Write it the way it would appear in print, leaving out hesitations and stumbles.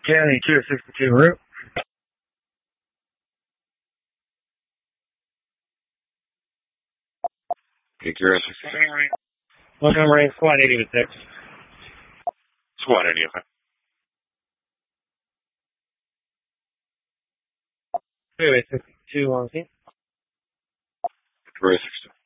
County 262 route. Take care of 66. Montgomery, squad 80 with 6. Squad 80, okay. Freeway 62 on scene. Freeway 62.